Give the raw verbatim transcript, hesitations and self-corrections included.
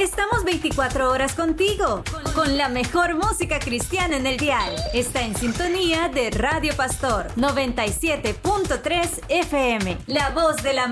Estamos veinticuatro horas contigo, con la mejor música cristiana en el dial. Está en sintonía de Radio Pastor noventa y siete punto tres F M, la voz de la